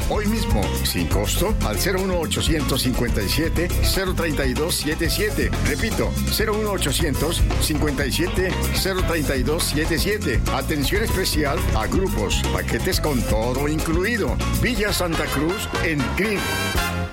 hoy mismo, sin costo, al 01857-03277. Repito, 01800-57-03277. Atención especial a grupos, paquetes con todo incluido. Villa Santa Cruz en Green.